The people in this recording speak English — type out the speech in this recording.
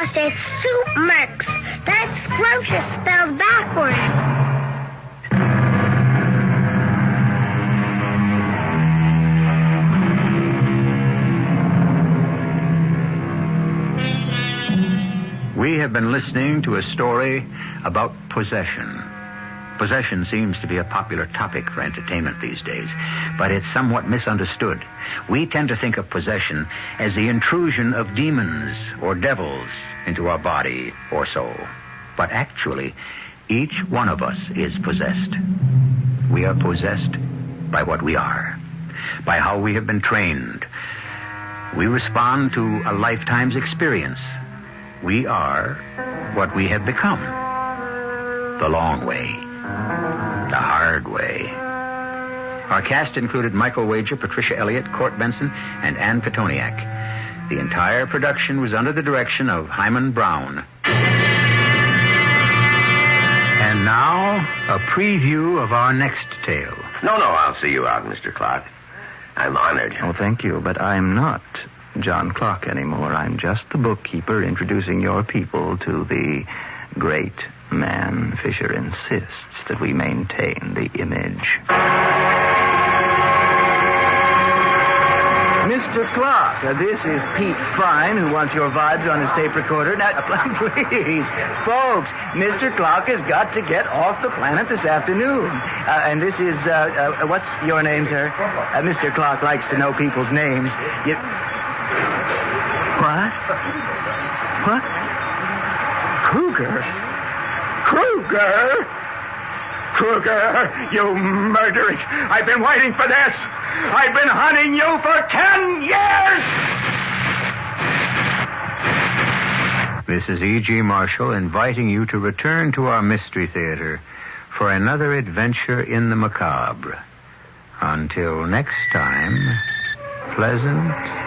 lost. It's Soup Mercs. That's scrumptious spelled backwards. We have been listening to a story about possession. Possession seems to be a popular topic for entertainment these days, but it's somewhat misunderstood. We tend to think of possession as the intrusion of demons or devils into our body or soul. But actually, each one of us is possessed. We are possessed by what we are, by how we have been trained. We respond to a lifetime's experience. We are what we have become. The long way. The hard way. Our cast included Michael Wager, Patricia Elliott, Court Benson, and Ann Petoniak. The entire production was under the direction of Hyman Brown. And now, a preview of our next tale. No, I'll see you out, Mr. Clark. I'm honored. Oh, thank you, but I'm not John Clark anymore. I'm just the bookkeeper introducing your people to the great man. Fisher insists that we maintain the image. Mr. Clark, this is Pete Fine, who wants your vibes on his tape recorder. Now, please, folks, Mr. Clark has got to get off the planet this afternoon. And this is, what's your name, sir? Mr. Clark likes to know people's names. What? Kruger, you murdering... I've been waiting for this. I've been hunting you for 10 years! This is E.G. Marshall inviting you to return to our Mystery Theater for another adventure in the macabre. Until next time, pleasant